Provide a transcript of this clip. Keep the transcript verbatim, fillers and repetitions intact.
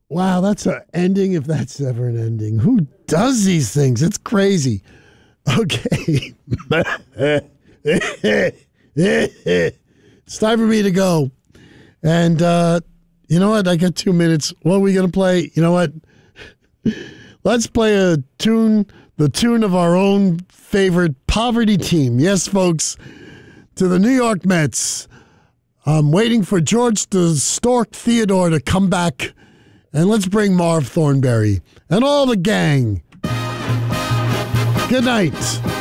Wow, that's an ending if that's ever an ending. Who does these things? It's crazy. Okay. It's time for me to go. And uh, you know what? I got two minutes. What are we going to play? You know what? Let's play a tune, the tune of our own favorite poverty team. Yes, folks, to the New York Mets. I'm waiting for George the Stork Theodore to come back. And let's bring Marv Thornberry and all the gang. Good night.